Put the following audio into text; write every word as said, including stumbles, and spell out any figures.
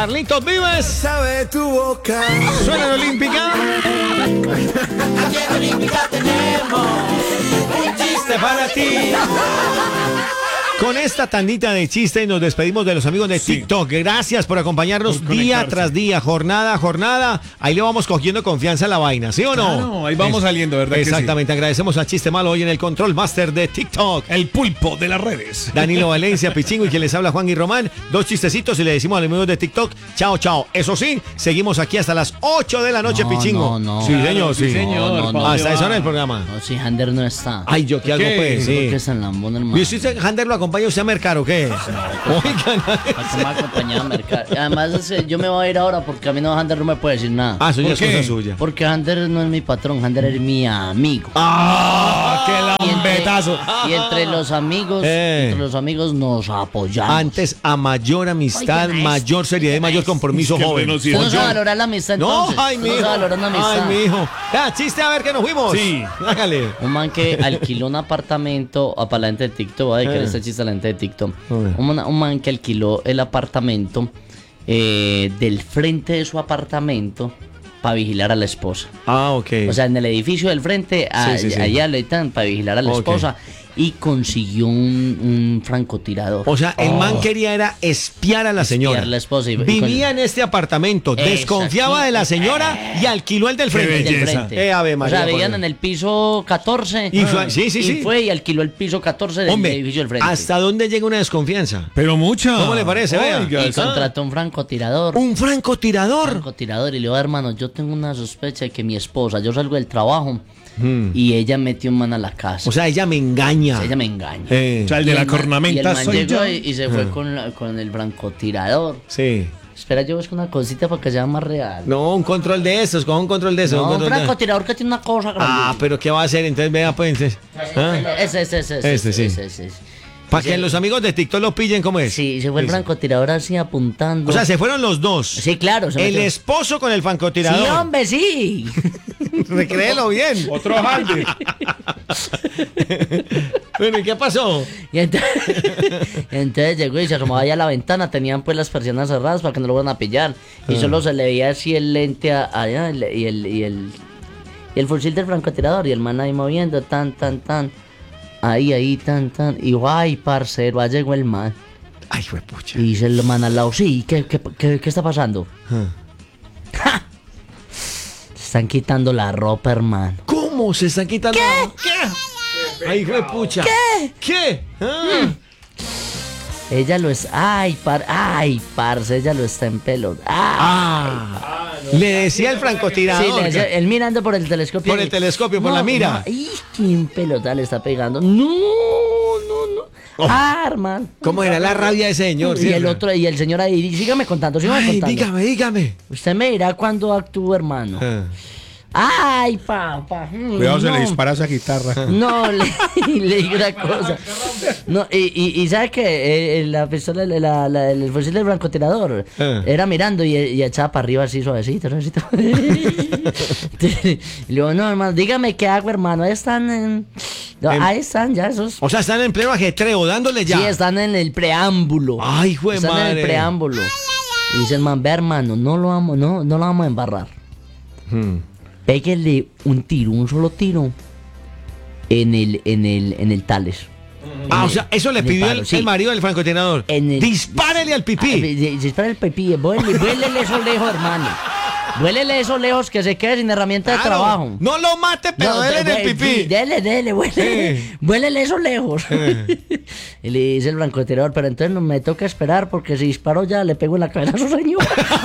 Carlitos Vives. Sabe tu boca. Suena en Olímpica. Aquí en Olímpica tenemos un chiste para ti. Con esta tandita de chistes nos despedimos de los amigos de Sí. TikTok. Gracias por acompañarnos Por día conectarse. tras día, jornada a jornada. Ahí le vamos cogiendo confianza a la vaina, ¿sí o no? Claro, ahí vamos Es- saliendo, ¿verdad que sí? Exactamente. Agradecemos a Chiste Malo hoy en el Control Master de TikTok. El pulpo de las redes. Danilo Valencia, Pichingo y quien les habla Juan y Román. Dos chistecitos y le decimos a los amigos de TikTok, chao, chao. Eso sí, seguimos aquí hasta las ocho de la noche, No, Pichingo. no, no. Sí, señor, sí, sí. señor. No, no, no. ¿pa' Hasta dónde eso en va? el programa. No, si Hander no está. Ay, yo qué hago, ¿Qué? pues, ¿Por sí. qué es en lambón, hermano? ¿Y usted, Hander, lo acompaña usted a mercar o qué? Oigan. ¿Para qué me acompañaba a mercar? Además, es que yo me voy a ir ahora porque a mí no, Hander no me puede decir nada. Ah, eso ya ¿Por es qué? cosa suya. Porque Hander no es mi patrón, Hander es mi amigo. ¡Ah! ¡Qué Y entre, lambetazo! y entre los amigos, Eh. entre los amigos nos apoyamos. Antes a mayor amistad, Oiga, mayor seriedad y mayor compromiso, Qué joven. bueno, sí. Usted no Yo- sabe valorar la amistad No, entonces. ay, Usted no mijo. sabe valorar la amistad. Ay, mijo. Ya, chiste, a ver que nos fuimos. Sí. Hágale. Un man que alquiló un apartamento a para la gente de TikTok, voy a dedicar Eh. este chiste a la gente de TikTok. Oye. Un, man- un man que alquiló el apartamento eh, del frente de su apartamento para vigilar a la esposa. Ah, ok. O sea, en el edificio del frente, a- Sí, sí, sí. allá le están para vigilar a la Ok. esposa y consiguió un, un francotirador. O sea, el man quería era espiar a la señora. Espiar a la esposa y- y Vivía con- en este apartamento, Eso, desconfiaba sí. de la señora y alquiló el del Qué frente. El del belleza. frente. Eh, Ave o María, sea, por vivían Dios. en el piso catorce. Y fue- sí, sí, y sí. fue y alquiló el piso catorce del Hombre, edificio del frente. ¿hasta dónde llega una desconfianza? Pero mucha. ¿Cómo le parece? Vea. Oiga, Y esa- contrató un francotirador. Un francotirador. francotirador y le dijo, hermano, yo tengo una sospecha de que mi esposa, yo salgo del trabajo Mm. y ella metió un man a la casa. O sea, ella me engaña. ella me engaña. Eh, O sea, el de Y la man- y el cornamenta man soy llegó yo. y, y se fue con, la- con el francotirador. sí. Espera, yo busco una cosita para que sea más real. No, un control de esos, con un control de esos. No, un un control de- francotirador que tiene una cosa grande. Ah, pero ¿qué va a hacer? Entonces, vea, pues. entonces, ¿ah? Ese, ese, ese, ese, Este, sí. ese, ese, ese. Para que los amigos de TikTok lo pillen, ¿cómo es? Sí, se fue el Sí, sí. francotirador así apuntando. O sea, se fueron los dos. Sí, claro. Se El metió- esposo con el francotirador. Sí, hombre, sí. Recréelo bien. Otro Halde. Bueno, ¿y qué pasó? Y entonces, entonces llegó y se asomaba allá a la ventana, tenían pues las persianas cerradas para que no lo fueran a pillar. Y solo se le veía así el lente a- allá y el, y el, y el, y el fusil del francotirador. Y el man ahí moviendo, tan, tan, tan. Ahí, ahí, tan, tan. Y guay, parcero, ahí llegó el man. Ay, fue pucha. Y dice el man al lado, sí, ¿qué, qué, qué, qué está pasando? Ah. ¡Ja! Se están quitando la ropa, hermano. ¿Cómo se están quitando? ¿Qué? Ay, fue pucha. ¿Qué? ¿Qué? Ah. Ella lo es. Ay, par, ay, parce, ella lo está en pelo. Ah. Le decía el francotirador. Sí, le decía- él mirando por el telescopio. Por el y- telescopio, por la mira. No, ¡ay, quién pelota le está pegando! ¡No, no, no! Oh. ¡Ah, hermano! ¿Cómo era la rabia de ese señor? Y el siempre? otro, y el señor ahí, sígame contando, sígame Ay, contando. dígame, dígame. Usted me dirá cuándo actúa, hermano. Ah. ¡Ay, papá! mm, Cuidado, se no. le dispara esa guitarra. No, le, le digo una cosa. No, y, y, y ¿sabe qué? Eh, la pistola, la, la, la- el fusil del francotirador Eh. era mirando y, y echaba para arriba así suavecito, suavecito. Y le digo, no, hermano, dígame qué hago, hermano. Ahí están, en- no, En- ahí están ya esos. O sea, están en pleno ajetreo, dándole ya. Sí, están en el preámbulo. Ay, jue Están en madre. el preámbulo. Y dice el man, ve, hermano, no lo vamos, no, no lo vamos a embarrar. Hmm. Péguele un tiro, un solo tiro en el, en el, en el Tales. Ah, o sea, eso le En el pidió palo, el, sí. el marido del francotirador. En el- Dispárele al Ah, pipí. di- di- dispara el pipí, vuélele, vuélele eso lejos, hermano. Vuélele eso lejos que se quede sin herramienta de Claro. trabajo. No lo mate, pero No, dele en de- el de- pipí. sí, Dele, dele, vuélele. Sí. Vuélele eso lejos. Eh. Y le dice el francotirador, pero entonces no me toca esperar porque si disparo ya le pego en la cabeza a su señor.